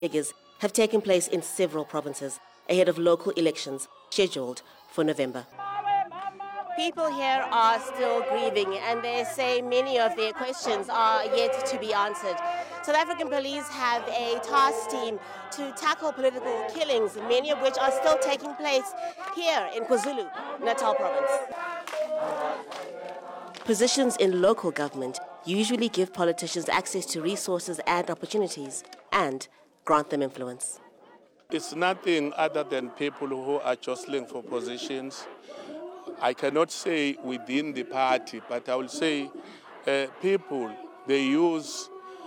figures have taken place in several provinces ahead of local elections scheduled for November. People here are still grieving, and they say many of their questions are yet to be answered. South African police have a task team to tackle political killings, many of which are still taking place here in KwaZulu-Natal province. Positions in local government usually give politicians access to resources and opportunities and grant them influence. It's nothing other than people who are jostling for positions. I cannot say within the party, but I will say people, they use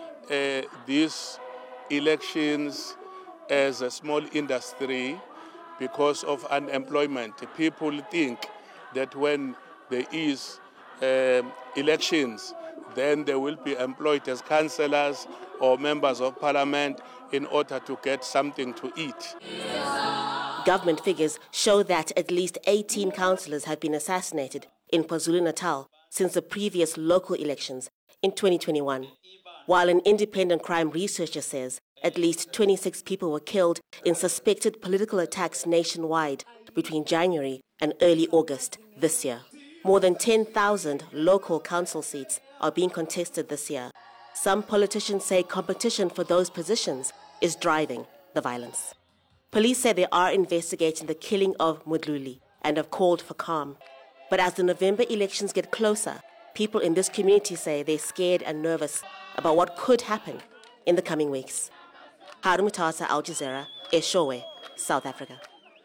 these elections as a small industry because of unemployment. People think that when there is elections, then they will be employed as councillors or members of parliament in order to get something to eat. Government figures show that at least 18 councillors have been assassinated in KwaZulu-Natal since the previous local elections in 2021, while an independent crime researcher says at least 26 people were killed in suspected political attacks nationwide between January and early August this year. More than 10,000 local council seats are being contested this year. Some politicians say competition for those positions is driving the violence. Police say they are investigating the killing of Mudluli and have called for calm. But as the November elections get closer, people in this community say they're scared and nervous about what could happen in the coming weeks. Haru Mutasa, Al Jazeera, Eshowe, South Africa.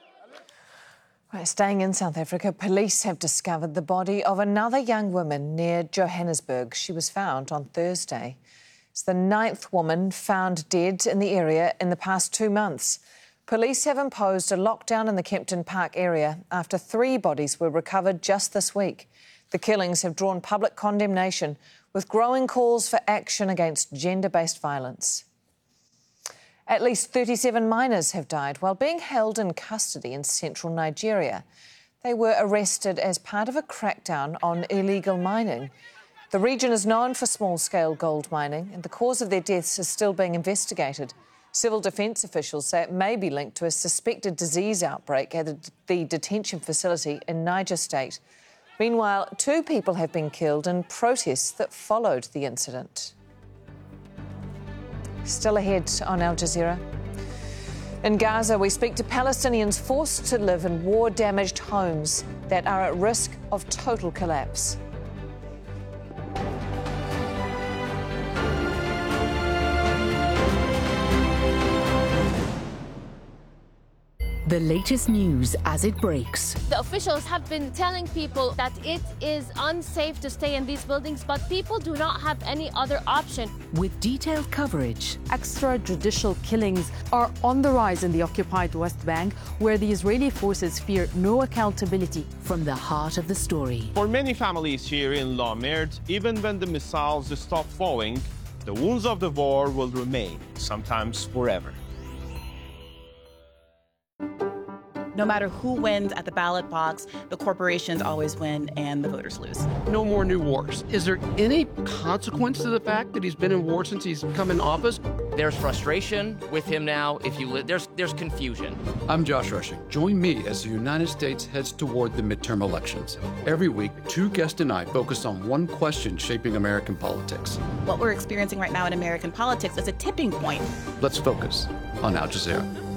Right, staying in South Africa, police have discovered the body of another young woman near Johannesburg. She was found on Thursday. It's the 9th woman found dead in the area in the past 2 months. Police have imposed a lockdown in the Kempton Park area after 3 bodies were recovered just this week. The killings have drawn public condemnation, with growing calls for action against gender-based violence. At least 37 miners have died while being held in custody in central Nigeria. They were arrested as part of a crackdown on illegal mining. The region is known for small-scale gold mining, and the cause of their deaths is still being investigated. Civil defence officials say it may be linked to a suspected disease outbreak at the detention facility in Niger State. Meanwhile, 2 people have been killed in protests that followed the incident. Still ahead on Al Jazeera. In Gaza, we speak to Palestinians forced to live in war-damaged homes that are at risk of total collapse. The latest news as it breaks. The officials have been telling people that it is unsafe to stay in these buildings, but people do not have any other option. With detailed coverage. Extrajudicial killings are on the rise in the occupied West Bank, where the Israeli forces fear no accountability. From the heart of the story. For many families here in La Merde, even when the missiles stop falling, the wounds of the war will remain, sometimes forever. No matter who wins at the ballot box, the corporations always win and the voters lose. No more new wars. Is there any consequence to the fact that he's been in war since he's come in office? There's frustration with him now. There's confusion. I'm Josh Rushing. Join me as the United States heads toward the midterm elections. Every week, 2 guests and I focus on one question shaping American politics. What we're experiencing right now in American politics is a tipping point. Let's focus on Al Jazeera.